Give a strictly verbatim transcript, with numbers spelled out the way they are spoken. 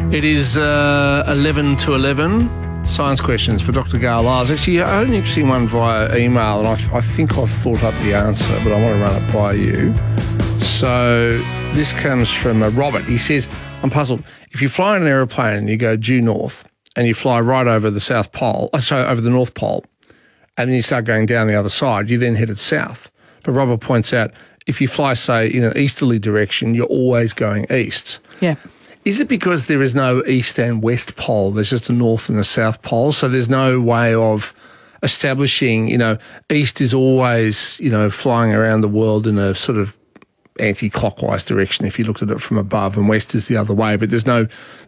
It is uh, eleven to eleven. Science questions for Doctor Gail Lyles. Actually, I only seen one via email, and I, I think I've thought up the answer, but I want to run it by you. So this comes from uh, Robert. He says, I'm puzzled. If you fly in an aeroplane and you go due north and you fly right over the South Pole, uh, sorry, over the North Pole, and then you start going down the other side, you then headed south. But Robert points out, if you fly, say, in an easterly direction, you're always going east. Yeah. Is it because there is no east and west pole? There's just a north and a south pole, so there's no way of establishing, you know, east is always, you know, flying around the world in a sort of anti-clockwise direction if you looked at it from above, and west is the other way, but there's no